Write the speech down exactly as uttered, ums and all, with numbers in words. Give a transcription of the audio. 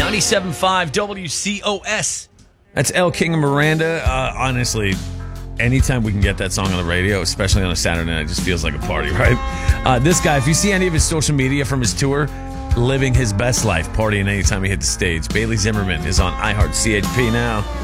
ninety-seven point five W C O S. That's El King and Miranda. Uh, honestly, anytime we can get that song on the radio, especially on a Saturday night, it just feels like a party, right? Uh, this guy, if you see any of his social media from his tour, living his best life, partying anytime he hit the stage. Bailey Zimmerman is on iHeart C H P now.